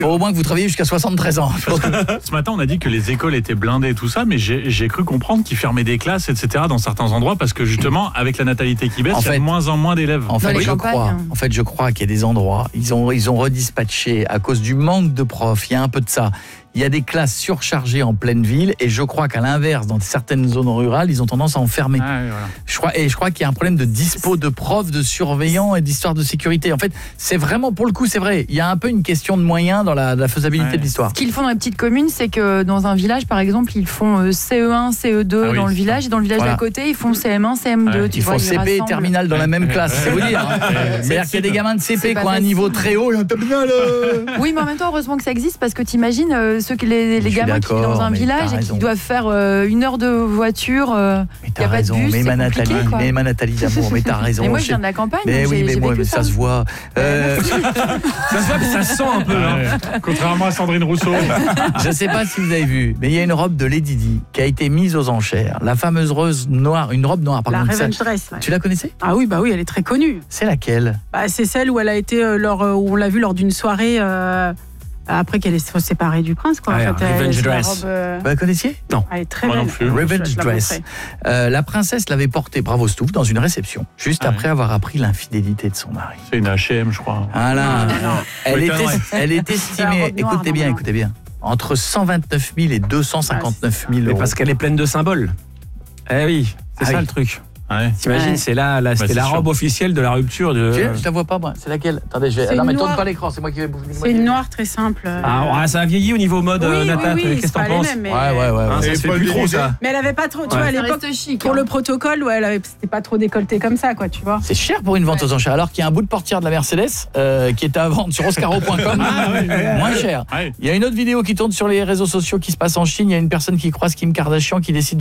Au moins que vous travaillez jusqu'à 73 ans. Ce matin, on a dit que les écoles étaient blindées, tout ça, mais j'ai cru comprendre qu'ils fermaient des classes, etc. dans certains endroits, parce que justement, avec la natalité qui baisse, il y a de moins en moins d'élèves. En fait, je crois qu'il y a des endroits, ils ont redispatché à cause du manque de profs, il y a un peu de ça. Il y a des classes surchargées en pleine ville et je crois qu'à l'inverse, dans certaines zones rurales, ils ont tendance à enfermer. Ah, voilà. Je crois qu'il y a un problème de dispo de profs, de surveillants et d'histoire de sécurité. En fait, c'est vraiment, pour le coup, c'est vrai, il y a un peu une question de moyens dans la faisabilité de l'histoire. Ce qu'ils font dans les petites communes, c'est que dans un village, par exemple, ils font CE1, CE2 dans le village, et dans le village d'à côté, ils font CM1, CM2. Ils font CP et terminale dans la même classe, c'est vous dire. C'est-à-dire qu'il y a des gamins de CP qui ont un niveau très haut et un terminal. Oui, mais en même temps, heureusement que ça existe, parce que t'imagines les gamins qui vivent dans un village et qui doivent faire 1 heure de voiture, il n'y a pas de bus, c'est compliqué, quoi. Mais ma Nathalie d'amour, mais t'as raison. Mais moi, je viens de la campagne, mais donc oui, mais moi, ça se voit. Ça se voit, mais ça se sent un peu. Contrairement à Sandrine Rousseau. Je ne sais pas si vous avez vu, mais il y a une robe de Lady Di qui a été mise aux enchères. La fameuse rose noire, une robe noire. La Revenge Dress. Ouais. Tu la connaissais ? Ah oui, elle est très connue. C'est laquelle ? C'est celle où elle a été, où on l'a vue lors d'une soirée... après qu'elle est séparée du prince, quoi. Revenge Dress. Vous la connaissiez ? Non. Elle est très belle. Revenge Dress. La princesse l'avait portée, bravo Stouff, dans une réception, juste après avoir appris l'infidélité de son mari. C'est une H&M, je crois. Voilà. Elle est estimée, écoutez bien, entre 129 000 et 259 000 euros. Parce qu'elle est pleine de symboles. Eh oui, c'est ça le truc. T'imagines, c'est c'était la robe officielle de la rupture de... Je la vois pas, moi. C'est laquelle ? Attendez, non, mais tourne pas l'écran, c'est moi qui vais bouffer. C'est une noire très simple. Ça a vieilli au niveau mode, Nathan. Qu'est-ce que t'en penses ? Ouais. Ça se fait plus trop, ça. Mais elle avait pas trop, tu vois, à l'époque, pour le protocole, c'était pas trop décolleté comme ça, quoi, tu vois. C'est cher pour une vente aux enchères, alors qu'il y a un bout de portière de la Mercedes qui est à vendre sur oscaro.com, moins cher. Il y a une autre vidéo qui tourne sur les réseaux sociaux qui se passe en Chine. Il y a une personne qui croise Kim Kardashian qui décide